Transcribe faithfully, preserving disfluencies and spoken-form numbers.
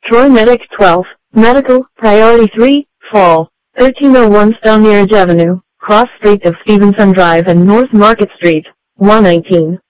Troy Medic twelve, Medical, Priority three, Fall, thirteen oh one Stoneyridge Avenue, Cross Street of Stevenson Drive and North Market Street, one nineteen.